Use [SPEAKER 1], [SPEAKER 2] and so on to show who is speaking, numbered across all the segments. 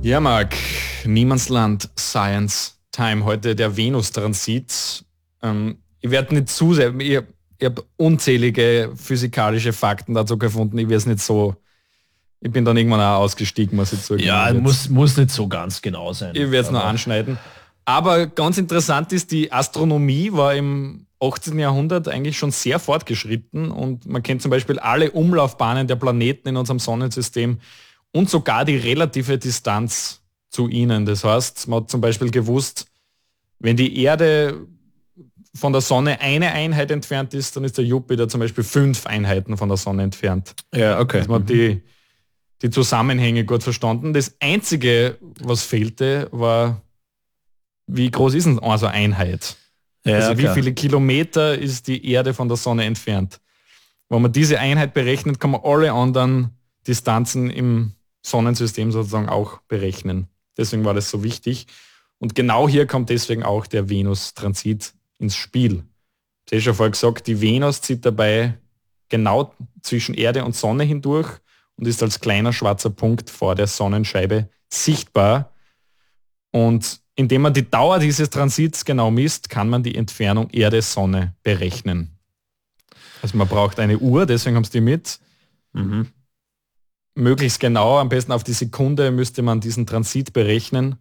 [SPEAKER 1] Ja, Marc, Niemandsland Science Time. Heute der Venus-Transit. Ich werde nicht zu sehr, ich habe unzählige physikalische Fakten dazu gefunden. Ich weiß nicht so, ich bin dann irgendwann auch ausgestiegen, muss ich zugeben.
[SPEAKER 2] Ja, muss nicht so ganz genau sein.
[SPEAKER 1] Ich werde es nur anschneiden. Aber ganz interessant ist, die Astronomie war im 18. Jahrhundert eigentlich schon sehr fortgeschritten und man kennt zum Beispiel alle Umlaufbahnen der Planeten in unserem Sonnensystem und sogar die relative Distanz zu ihnen. Das heißt, man hat zum Beispiel gewusst, wenn die Erde von der Sonne eine Einheit entfernt ist, dann ist der Jupiter zum Beispiel 5 Einheiten von der Sonne entfernt.
[SPEAKER 2] Ja, okay.
[SPEAKER 1] Also man hat die Zusammenhänge gut verstanden. Das Einzige, was fehlte, war, wie groß ist denn also eine Einheit?
[SPEAKER 2] Ja,
[SPEAKER 1] also wie
[SPEAKER 2] klar.
[SPEAKER 1] viele Kilometer ist die Erde von der Sonne entfernt? Wenn man diese Einheit berechnet, kann man alle anderen Distanzen im Sonnensystem sozusagen auch berechnen. Deswegen war das so wichtig. Und genau hier kommt deswegen auch der Venus-Transit ins Spiel. Ich habe schon vorher gesagt, die Venus zieht dabei genau zwischen Erde und Sonne hindurch und ist als kleiner schwarzer Punkt vor der Sonnenscheibe sichtbar. Und indem man die Dauer dieses Transits genau misst, kann man die Entfernung Erde-Sonne berechnen. Also man braucht eine Uhr, deswegen haben sie die mit. Möglichst genau, am besten auf die Sekunde müsste man diesen Transit berechnen.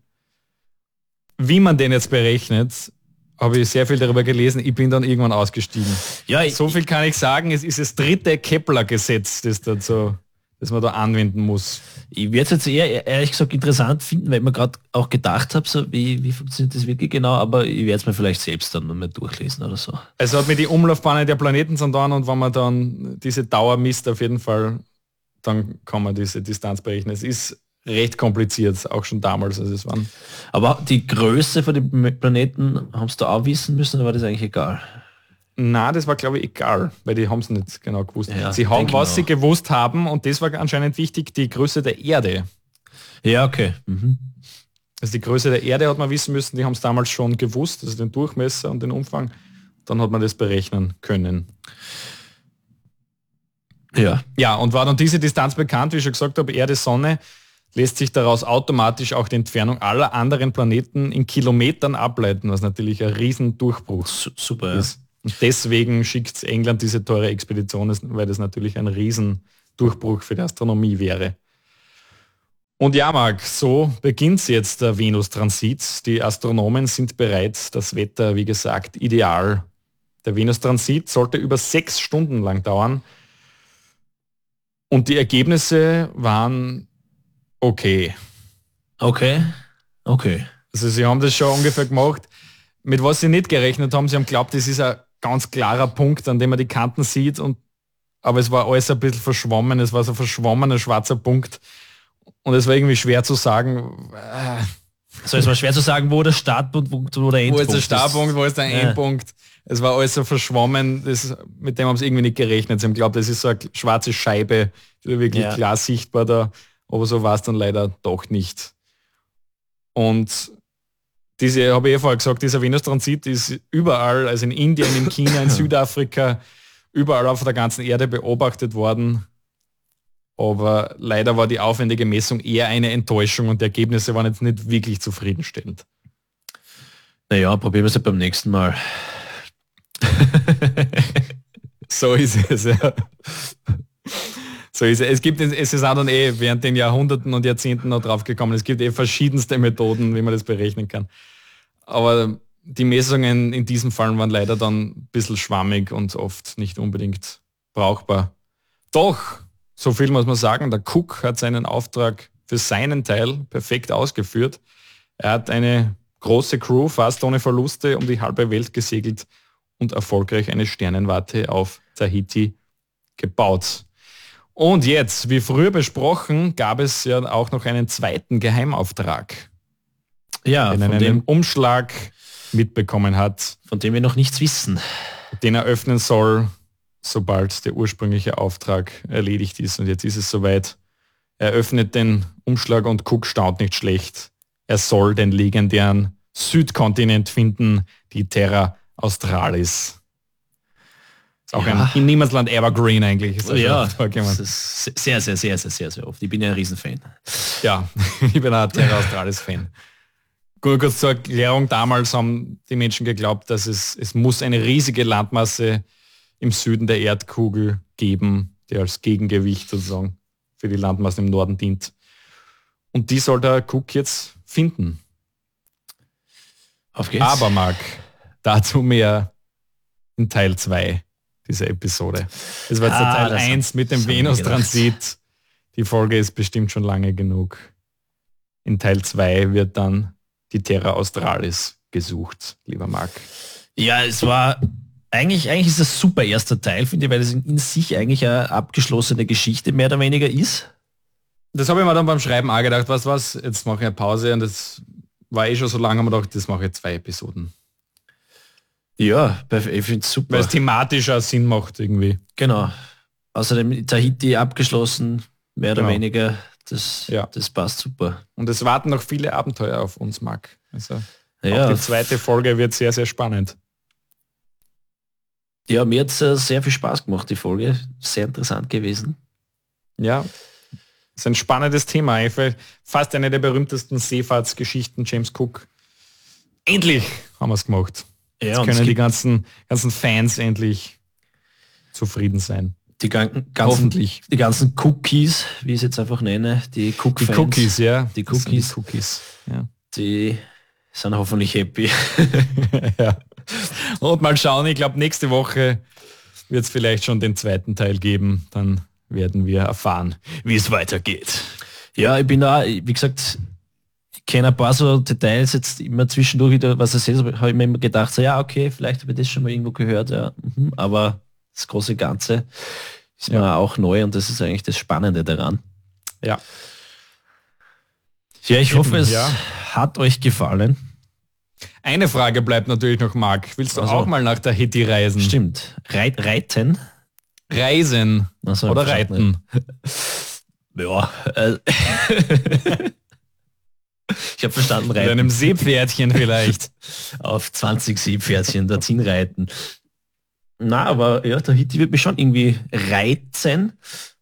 [SPEAKER 1] Wie man den jetzt berechnet, habe ich sehr viel darüber gelesen. Ich bin dann irgendwann ausgestiegen.
[SPEAKER 2] Ja,
[SPEAKER 1] So viel kann ich sagen, es ist das 3. Kepler-Gesetz, das man da anwenden muss.
[SPEAKER 2] ich werde es jetzt eher ehrlich gesagt interessant finden, weil ich mir gerade auch gedacht habe, so, wie funktioniert das wirklich genau, aber ich werde es mir vielleicht selbst dann mal durchlesen oder so.
[SPEAKER 1] Also hat mir die Umlaufbahnen der Planeten sind dann und wenn man dann diese Dauer misst, auf jeden Fall, dann kann man diese Distanz berechnen. Es ist recht kompliziert, auch schon damals. Also es waren
[SPEAKER 2] Aber die Größe von den Planeten haben sie da auch wissen müssen, oder war das eigentlich egal?
[SPEAKER 1] Na, das war glaube ich egal, weil die haben es nicht genau gewusst.
[SPEAKER 2] Ja,
[SPEAKER 1] Sie haben,
[SPEAKER 2] denke
[SPEAKER 1] was
[SPEAKER 2] ich
[SPEAKER 1] sie
[SPEAKER 2] auch.
[SPEAKER 1] gewusst haben, und das war anscheinend wichtig, die Größe der Erde.
[SPEAKER 2] Ja, okay.
[SPEAKER 1] Also die Größe der Erde hat man wissen müssen, die haben es damals schon gewusst, also den Durchmesser und den Umfang. Dann hat man das berechnen können.
[SPEAKER 2] Ja.
[SPEAKER 1] Ja, und war dann diese Distanz bekannt, wie ich schon gesagt habe, Erde, Sonne, lässt sich daraus automatisch auch die Entfernung aller anderen Planeten in Kilometern ableiten, was natürlich ein Riesendurchbruch
[SPEAKER 2] Super,
[SPEAKER 1] ist. Und deswegen schickt England diese teure Expedition, weil das natürlich ein Riesendurchbruch für die Astronomie wäre. Und ja, Marc, so beginnt jetzt der Venus-Transit. Die Astronomen sind bereit, das Wetter, wie gesagt, ideal. Der Venus-Transit sollte über 6 Stunden lang dauern. Und die Ergebnisse waren okay.
[SPEAKER 2] Okay.
[SPEAKER 1] Also sie haben das schon ungefähr gemacht. Mit was sie nicht gerechnet haben, sie haben geglaubt, das ist ein ganz klarer Punkt, an dem man die Kanten sieht. Aber es war alles ein bisschen verschwommen. Es war so ein verschwommener schwarzer Punkt. Und es war irgendwie schwer zu sagen,
[SPEAKER 2] So, es war schwer zu sagen, wo der Startpunkt, wo der
[SPEAKER 1] wo
[SPEAKER 2] Endpunkt
[SPEAKER 1] ist der Startpunkt, wo ist der Endpunkt. Es war alles so verschwommen, mit dem haben sie irgendwie nicht gerechnet. Sie haben geglaubt, das ist so eine schwarze Scheibe, die wirklich klar sichtbar da. Aber so war es dann leider doch nicht. Und diese, habe ich vorher gesagt, dieser Venus-Transit ist überall, also in Indien, in China, in Südafrika, überall auf der ganzen Erde beobachtet worden. Aber leider war die aufwendige Messung eher eine Enttäuschung und die Ergebnisse waren jetzt nicht wirklich zufriedenstellend.
[SPEAKER 2] Naja, probieren wir es halt beim nächsten Mal.
[SPEAKER 1] So ist es, ja. So ist es. Es ist auch dann während den Jahrhunderten und Jahrzehnten noch draufgekommen. Es gibt verschiedenste Methoden, wie man das berechnen kann. Aber die Messungen in diesem Fall waren leider dann ein bisschen schwammig und oft nicht unbedingt brauchbar. Doch, so viel muss man sagen, der Cook hat seinen Auftrag für seinen Teil perfekt ausgeführt. Er hat eine große Crew fast ohne Verluste um die halbe Welt gesegelt und erfolgreich eine Sternenwarte auf Tahiti gebaut. Und jetzt, wie früher besprochen, gab es ja auch noch einen zweiten Geheimauftrag,
[SPEAKER 2] Ja,
[SPEAKER 1] den er in einem Umschlag mitbekommen hat,
[SPEAKER 2] von dem wir noch nichts wissen.
[SPEAKER 1] den er öffnen soll, sobald der ursprüngliche Auftrag erledigt ist. Und jetzt ist es soweit. Er öffnet den Umschlag und Cook staunt nicht schlecht. Er soll den legendären Südkontinent finden, die Terra Australis. Ist auch ein in Niemandsland Evergreen eigentlich. Ist
[SPEAKER 2] Ja,
[SPEAKER 1] vorgekommen.
[SPEAKER 2] das ist sehr, sehr, sehr, sehr, sehr, sehr oft. Ich bin ja ein Riesenfan.
[SPEAKER 1] Ja, ich bin ein Terra Australis-Fan. Kurz zur Erklärung, damals haben die Menschen geglaubt, dass es muss eine riesige Landmasse im Süden der Erdkugel geben, die als Gegengewicht sozusagen für die Landmasse im Norden dient. Und die soll der Cook jetzt finden.
[SPEAKER 2] Auf geht's.
[SPEAKER 1] Aber Marc, dazu mehr in Teil 2 dieser Episode. Das war jetzt der Teil 1 mit dem Venus-Transit. Die Folge ist bestimmt schon lange genug. In Teil 2 wird dann die Terra Australis gesucht, lieber Marc.
[SPEAKER 2] Ja, es war eigentlich ist das super erster Teil, finde ich, weil es in sich eigentlich eine abgeschlossene Geschichte mehr oder weniger ist.
[SPEAKER 1] Das habe ich mir dann beim Schreiben auch gedacht, was, jetzt mache ich eine Pause und das war schon so lange, aber gedacht, das mache ich 2 Episoden.
[SPEAKER 2] Ja, ich finde es super.
[SPEAKER 1] Weil es thematisch auch Sinn macht irgendwie.
[SPEAKER 2] Genau. Außerdem Tahiti abgeschlossen, mehr oder weniger. Das passt super.
[SPEAKER 1] Und es warten noch viele Abenteuer auf uns, Marc. Also
[SPEAKER 2] auch
[SPEAKER 1] die 2. Folge wird sehr, sehr spannend.
[SPEAKER 2] Ja, mir hat es sehr viel Spaß gemacht, die Folge. Sehr interessant gewesen.
[SPEAKER 1] Ja, ist ein spannendes Thema. Fast eine der berühmtesten Seefahrtsgeschichten, James Cook. Endlich haben wir es gemacht.
[SPEAKER 2] Ja,
[SPEAKER 1] jetzt können die ganzen Fans endlich zufrieden sein.
[SPEAKER 2] Die ganzen Cookies, wie ich es jetzt einfach nenne, die Cook-Fans.
[SPEAKER 1] Die Cookies, ja.
[SPEAKER 2] Die Cookies.
[SPEAKER 1] Ja.
[SPEAKER 2] Die sind hoffentlich happy.
[SPEAKER 1] Ja. Und mal schauen, ich glaube, nächste Woche wird es vielleicht schon den 2. Teil geben. Dann werden wir erfahren, wie es weitergeht.
[SPEAKER 2] Ja, ich bin da, wie gesagt, ich kenne ein paar so Details jetzt immer zwischendurch wieder, was ich sehe, habe ich mir immer gedacht, so ja, okay, vielleicht habe ich das schon mal irgendwo gehört, ja, aber das große Ganze ist mir auch neu und das ist eigentlich das Spannende daran.
[SPEAKER 1] Ja.
[SPEAKER 2] Ja, ich hoffe, es hat euch gefallen.
[SPEAKER 1] Eine Frage bleibt natürlich noch, Marc. Willst du auch mal nach Tahiti reisen?
[SPEAKER 2] Stimmt. Reiten?
[SPEAKER 1] Reisen. Oder reiten?
[SPEAKER 2] Ja. Ich habe verstanden, reiten.
[SPEAKER 1] Mit einem Seepferdchen vielleicht.
[SPEAKER 2] Auf 20 Seepferdchen dorthin reiten. Na, aber ja, Tahiti wird mich schon irgendwie reizen.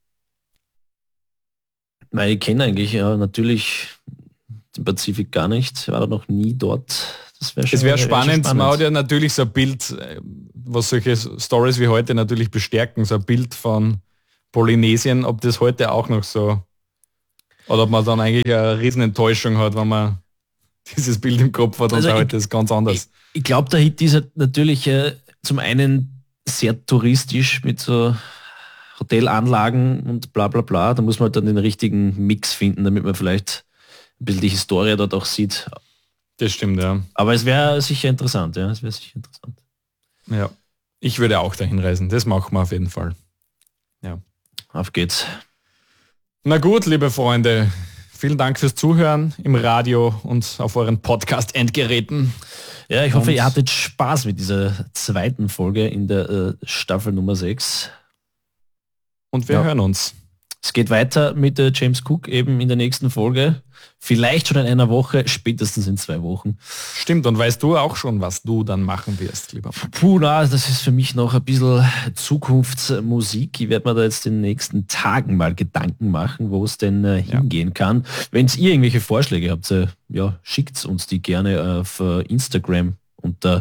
[SPEAKER 2] Weil ich kenne eigentlich natürlich den Pazifik gar nicht. Ich war noch nie dort. Das
[SPEAKER 1] wäre spannend. Man hat ja natürlich so ein Bild, was solche Stories wie heute natürlich bestärken, so ein Bild von Polynesien, ob das heute auch noch so, oder ob man dann eigentlich eine riesen Enttäuschung hat, wenn man dieses Bild im Kopf hat und also heute ist ganz anders.
[SPEAKER 2] Ich glaube, Tahiti ist halt natürlich zum einen sehr touristisch mit so Hotelanlagen und bla bla bla. Da muss man halt dann den richtigen Mix finden, damit man vielleicht ein bisschen die Historie dort auch sieht.
[SPEAKER 1] Das stimmt, ja.
[SPEAKER 2] Aber es wäre sicher interessant, ja. Es wäre sicher interessant.
[SPEAKER 1] Ja. Ich würde auch dahin reisen. Das machen wir auf jeden Fall. Ja.
[SPEAKER 2] Auf geht's.
[SPEAKER 1] Na gut, liebe Freunde. Vielen Dank fürs Zuhören im Radio und auf euren Podcast-Endgeräten.
[SPEAKER 2] Ja, ich hoffe, ihr hattet Spaß mit dieser 2. Folge in der Staffel Nummer 6.
[SPEAKER 1] Und wir hören uns.
[SPEAKER 2] Es geht weiter mit James Cook eben in der nächsten Folge. Vielleicht schon in einer Woche, spätestens in 2 Wochen.
[SPEAKER 1] Stimmt, und weißt du auch schon, was du dann machen wirst, lieber Mann?
[SPEAKER 2] Puh, na, das ist für mich noch ein bisschen Zukunftsmusik. Ich werde mir da jetzt in den nächsten Tagen mal Gedanken machen, wo es denn hingehen kann. Wenn ihr irgendwelche Vorschläge habt, schickt uns die gerne auf Instagram unter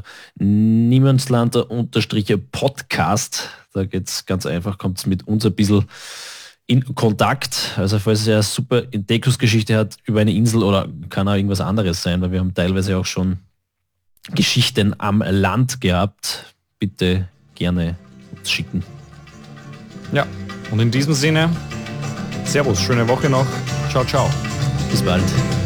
[SPEAKER 2] niemandsland_podcast. Da geht's ganz einfach, kommt mit uns ein bisschen in Kontakt. Also falls er eine super Entdeckungsgeschichte hat über eine Insel oder kann auch irgendwas anderes sein, weil wir haben teilweise auch schon Geschichten am Land gehabt. Bitte gerne uns schicken.
[SPEAKER 1] Ja, und in diesem Sinne, Servus, schöne Woche noch. Ciao, ciao.
[SPEAKER 2] Bis bald.